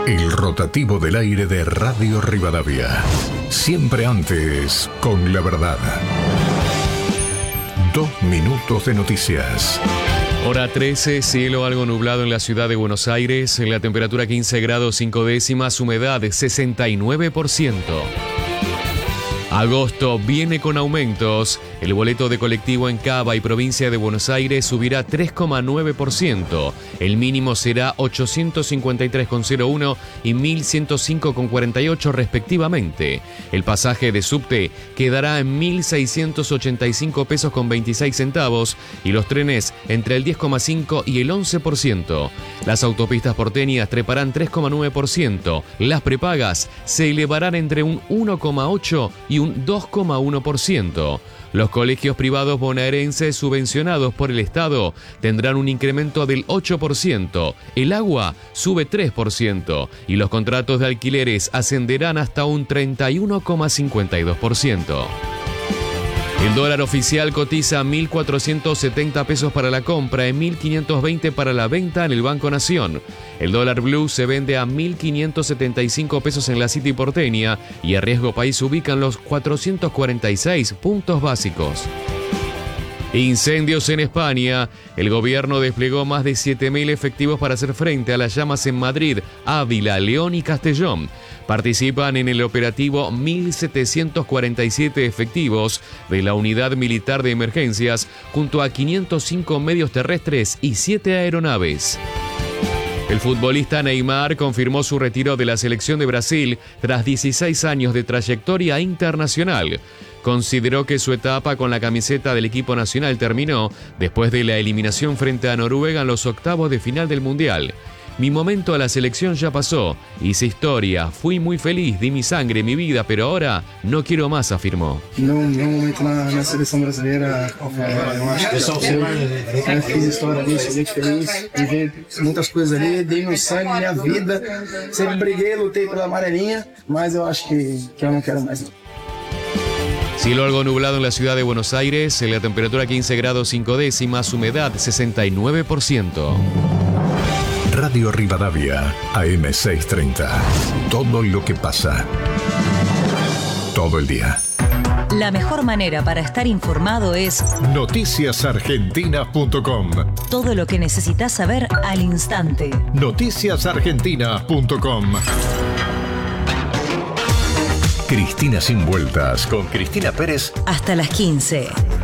El rotativo del aire de Radio Rivadavia. Siempre antes, con la verdad. 2 minutos de noticias. Hora 13, cielo algo nublado en la ciudad de Buenos Aires, la temperatura 15 grados 5 décimas, humedad 69%. Agosto viene con aumentos. El boleto de colectivo en Cava y provincia de Buenos Aires subirá 3,9%. El mínimo será 853,01 y 1.105,48 respectivamente. El pasaje de subte quedará en 1.685 pesos con 26 centavos y los trenes entre el 10,5 y el 11%. Las autopistas porteñas treparán 3,9%. Las prepagas se elevarán entre un 1,8 y un 2,1%. Los colegios privados bonaerenses subvencionados por el Estado tendrán un incremento del 8%, el agua sube 3% y los contratos de alquileres ascenderán hasta un 31,52%. El dólar oficial cotiza 1.470 pesos para la compra y 1.520 para la venta en el Banco Nación. El dólar blue se vende a 1.575 pesos en la City porteña y a riesgo país ubican los 446 puntos básicos. Incendios en España. El gobierno desplegó más de 7.000 efectivos para hacer frente a las llamas en Madrid, Ávila, León y Castellón. Participan en el operativo 1.747 efectivos de la Unidad Militar de Emergencias, junto a 505 medios terrestres y 7 aeronaves. El futbolista Neymar confirmó su retiro de la selección de Brasil tras 16 años de trayectoria internacional. Consideró que su etapa con la camiseta del equipo nacional terminó después de la eliminación frente a Noruega en los octavos de final del Mundial. Mi momento a la selección ya pasó, hice historia, fui muy feliz, di mi sangre, mi vida, pero ahora no quiero más, afirmó. Meu momento na seleção brasileira, eu acho que eu fiz história ali, sou muito feliz, vivi muitas coisas ali, dei meu sangue, minha vida, sempre briguei, lutei pela amarelinha, mas eu acho que eu não quero mais. Cielo algo nublado en la ciudad de Buenos Aires, la temperatura 15 grados 5 décimas, humedad 69%. Radio Rivadavia, AM630. Todo lo que pasa. Todo el día. La mejor manera para estar informado es noticiasargentina.com. Todo lo que necesitas saber al instante. Noticiasargentina.com. Cristina sin vueltas con Cristina Pérez. Hasta las 15.